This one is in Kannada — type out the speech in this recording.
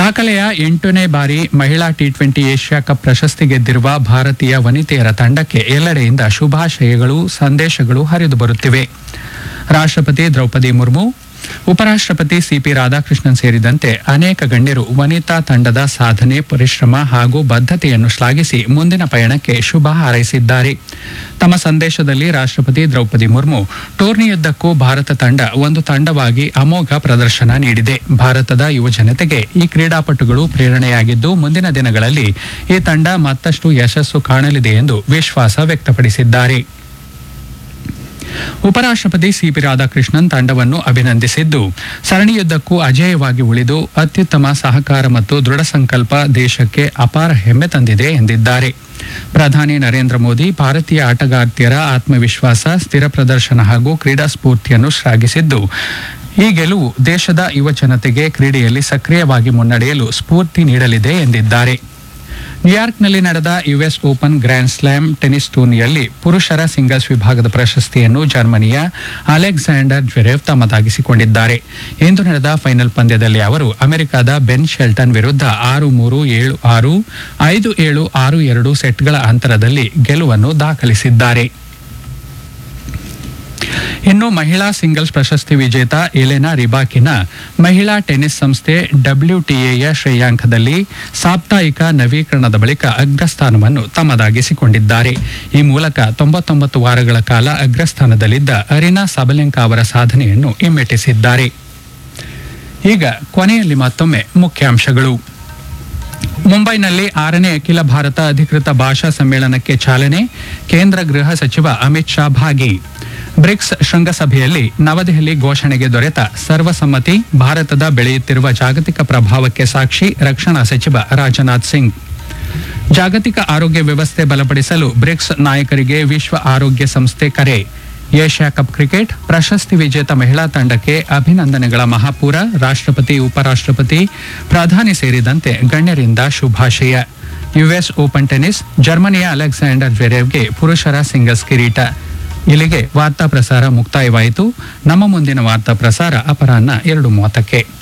ದಾಖಲೆಯ 8ನೇ ಬಾರಿ ಮಹಿಳಾ ಟಿ20 ಏಷ್ಯಾ ಕಪ್ ಪ್ರಶಸ್ತಿ ಗೆದ್ದಿರುವ ಭಾರತೀಯ ವನಿತೆಯರ ತಂಡಕ್ಕೆ ಎಲ್ಲೆಡೆಯಿಂದ ಶುಭಾಶಯಗಳು ಸಂದೇಶಗಳು ಹರಿದು ಬರುತ್ತಿವೆ. ರಾಷ್ಟ್ರಪತಿ ದ್ರೌಪದಿ ಮುರ್ಮು, ಉಪರಾಷ್ಟ್ರಪತಿ ಸಿಪಿ ರಾಧಾಕೃಷ್ಣನ್ ಸೇರಿದಂತೆ ಅನೇಕ ಗಣ್ಯರು ವನಿತಾ ತಂಡದ ಸಾಧನೆ, ಪರಿಶ್ರಮ ಹಾಗೂ ಬದ್ಧತೆಯನ್ನು ಶ್ಲಾಘಿಸಿ ಮುಂದಿನ ಪಯಣಕ್ಕೆ ಶುಭ ಹಾರೈಸಿದ್ದಾರೆ. ತಮ್ಮ ಸಂದೇಶದಲ್ಲಿ ರಾಷ್ಟ್ರಪತಿ ದ್ರೌಪದಿ ಮುರ್ಮು, ಟೂರ್ನಿಯುದ್ದಕ್ಕೂ ಭಾರತ ತಂಡ ಒಂದು ತಂಡವಾಗಿ ಅಮೋಘ ಪ್ರದರ್ಶನ ನೀಡಿದೆ. ಭಾರತದ ಯುವಜನತೆಗೆ ಈ ಕ್ರೀಡಾಪಟುಗಳು ಪ್ರೇರಣೆಯಾಗಿದ್ದು, ಮುಂದಿನ ದಿನಗಳಲ್ಲಿ ಈ ತಂಡ ಮತ್ತಷ್ಟು ಯಶಸ್ಸು ಕಾಣಲಿದೆ ಎಂದು ವಿಶ್ವಾಸ ವ್ಯಕ್ತಪಡಿಸಿದ್ದಾರೆ. ಉಪರಾಷ್ಟ್ರಪತಿ ಸಿಪಿ ರಾಧಾಕೃಷ್ಣನ್ ತಂಡವನ್ನು ಅಭಿನಂದಿಸಿದ್ದು, ಸರಣಿಯುದ್ದಕ್ಕೂ ಅಜೇಯವಾಗಿ ಉಳಿದು ಅತ್ಯುತ್ತಮ ಸಹಕಾರ ಮತ್ತು ದೃಢ ಸಂಕಲ್ಪ ದೇಶಕ್ಕೆ ಅಪಾರ ಹೆಮ್ಮೆ ತಂದಿದೆ ಎಂದಿದ್ದಾರೆ. ಪ್ರಧಾನಿ ನರೇಂದ್ರ ಮೋದಿ ಭಾರತೀಯ ಆಟಗಾರ್ತಿಯರ ಆತ್ಮವಿಶ್ವಾಸ, ಸ್ಥಿರ ಪ್ರದರ್ಶನ ಹಾಗೂ ಕ್ರೀಡಾ ಸ್ಫೂರ್ತಿಯನ್ನು ಶ್ಲಾಘಿಸಿದ್ದು, ಈ ಗೆಲುವು ದೇಶದ ಯುವ ಜನತೆಗೆ ಕ್ರೀಡೆಯಲ್ಲಿ ಸಕ್ರಿಯವಾಗಿ ಮುನ್ನಡೆಯಲು ಸ್ಫೂರ್ತಿ ನೀಡಲಿದೆ ಎಂದಿದ್ದಾರೆ. ನ್ಯೂಯಾರ್ಕ್ನಲ್ಲಿ ನಡೆದ US open grand slam tennis ಟೂರ್ನಿಯಲ್ಲಿ ಪುರುಷರ ಸಿಂಗಲ್ಸ್ ವಿಭಾಗದ ಪ್ರಶಸ್ತಿಯನ್ನು ಜರ್ಮನಿಯ ಅಲೆಕ್ಸಾಂಡರ್ ಜ್ವೆರೆವ್ ತಮ್ಮದಾಗಿಸಿಕೊಂಡಿದ್ದಾರೆ. ಇಂದು ನಡೆದ ಫೈನಲ್ ಪಂದ್ಯದಲ್ಲಿ ಅವರು ಅಮೆರಿಕದ ಬೆನ್ ಶೆಲ್ಟನ್ ವಿರುದ್ಧ 6-3, 7-6, 5-7, 6-2 ಸೆಟ್ಗಳ ಅಂತರದಲ್ಲಿ ಗೆಲುವನ್ನು ದಾಖಲಿಸಿದ್ದಾರೆ. ಇನ್ನು ಮಹಿಳಾ ಸಿಂಗಲ್ಸ್ ಪ್ರಶಸ್ತಿ ವಿಜೇತ ಎಲೆನಾ ರಿಬಾಕಿನ ಮಹಿಳಾ ಟೆನ್ನಿಸ್ ಸಂಸ್ಥೆ WTA ಶ್ರೇಯಾಂಕದಲ್ಲಿ ಸಾಪ್ತಾಹಿಕ ನವೀಕರಣದ ಬಳಿಕ ಅಗ್ರಸ್ಥಾನವನ್ನು ತಮ್ಮದಾಗಿಸಿಕೊಂಡಿದ್ದಾರೆ. ಈ ಮೂಲಕ 99 ವಾರಗಳ ಕಾಲ ಅಗ್ರಸ್ಥಾನದಲ್ಲಿದ್ದ ಅರಿನಾ ಸಬಲೆಂಕಾ ಅವರ ಸಾಧನೆಯನ್ನು ಹಿಮ್ಮೆಟ್ಟಿಸಿದ್ದಾರೆ. ಈಗ ಕೊನೆಯಲ್ಲಿ ಮತ್ತೊಮ್ಮೆ ಮುಖ್ಯಾಂಶಗಳು. ಮುಂಬೈನಲ್ಲಿ 6ನೇ ಅಖಿಲ ಭಾರತ ಅಧಿಕೃತ ಭಾಷಾ ಸಮ್ಮೇಳನಕ್ಕೆ ಚಾಲನೆ, ಕೇಂದ್ರ ಗೃಹ ಸಚಿವ ಅಮಿತ್ ಶಾ ಭಾಗಿ. ಬ್ರಿಕ್ಸ್ ಶೃಂಗಸಭೆಯಲ್ಲಿ ನವದೆಹಲಿ ಘೋಷಣೆಗೆ ದೊರೆತ ಸರ್ವಸಮ್ಮತಿ, ಭಾರತದ ಬೆಳೆಯುತ್ತಿರುವ ಜಾಗತಿಕ ಪ್ರಭಾವಕ್ಕೆ ಸಾಕ್ಷಿ, ರಕ್ಷಣಾ ಸಚಿವ ರಾಜನಾಥ್ ಸಿಂಗ್. ಜಾಗತಿಕ ಆರೋಗ್ಯ ವ್ಯವಸ್ಥೆ ಬಲಪಡಿಸಲು ಬ್ರಿಕ್ಸ್ ನಾಯಕರಿಗೆ ವಿಶ್ವ ಆರೋಗ್ಯ ಸಂಸ್ಥೆ ಕರೆ. ಏಷ್ಯಾ ಕಪ್ ಕ್ರಿಕೆಟ್ ಪ್ರಶಸ್ತಿ ವಿಜೇತ ಮಹಿಳಾ ತಂಡಕ್ಕೆ ಅಭಿನಂದನೆಗಳ ಮಹಾಪೂರ, ರಾಷ್ಟ್ರಪತಿ, ಉಪರಾಷ್ಟ್ರಪತಿ, ಪ್ರಧಾನಿ ಸೇರಿದಂತೆ ಗಣ್ಯರಿಂದ ಶುಭಾಶಯ. ಯುಎಸ್ ಓಪನ್ ಟೆನಿಸ್, ಜರ್ಮನಿಯ ಅಲೆಕ್ಸಾಂಡರ್ ಜ್ವೆರೆವ್ಗೆ ಪುರುಷರ ಸಿಂಗಲ್ಸ್ ಕಿರೀಟ. ಇಲ್ಲಿಗೆ ವಾರ್ತಾ ಪ್ರಸಾರ ಮುಕ್ತಾಯವಾಯಿತು. ನಮ್ಮ ಮುಂದಿನ ವಾರ್ತಾ ಪ್ರಸಾರ ಅಪರಾಹ್ನ 2:30ಕ್ಕೆ.